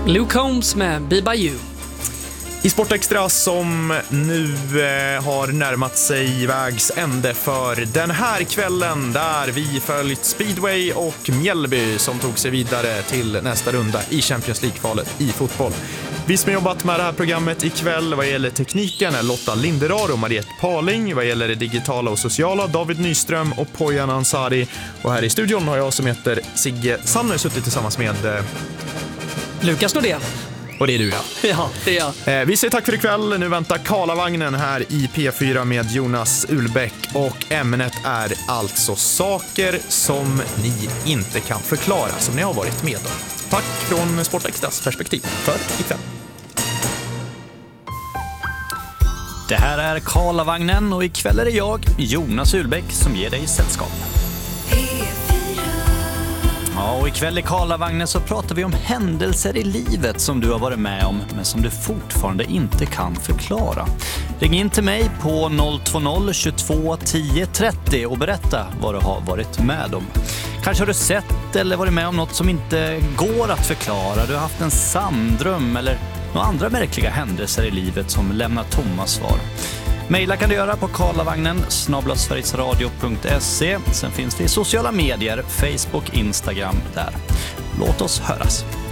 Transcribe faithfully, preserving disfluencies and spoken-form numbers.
Luke Combs med Be By You. I Sportextra som nu eh, har närmat sig vägs ände för den här kvällen, där vi följt Speedway och Mjällby som tog sig vidare till nästa runda i Champions League-kvalet i fotboll. Vi som har jobbat med det här programmet ikväll vad gäller tekniken är Lotta Linderar och Mariette Paling, vad gäller det digitala och sociala David Nyström och Poyan Ansari, och här i studion har jag som heter Sigge Sanner suttit tillsammans med eh... Lukas Nordén. Och det är du, ja. Ja, det är jag. Eh, vi säger tack för ikväll. Nu väntar Karlavagnen här i P fyra med Jonas Ulbäck. Och ämnet är alltså saker som ni inte kan förklara, som ni har varit med om. Tack från Sportextras perspektiv för ikväll. Det här är Karlavagnen och ikväll är det jag, Jonas Ulbäck, som ger dig sällskap. Ja, och ikväll i Karlavagnen så pratar vi om händelser i livet som du har varit med om men som du fortfarande inte kan förklara. Ring in till mig på noll två noll tjugotvå tio trettio och berätta vad du har varit med om. Kanske har du sett eller varit med om något som inte går att förklara. Du har haft en samdröm eller några andra märkliga händelser i livet som lämnar tomma svar. Maila kan du göra på karlavagnen snabel-a sverigesradio punkt se. Sen finns vi i sociala medier, Facebook, Instagram där. Låt oss höras.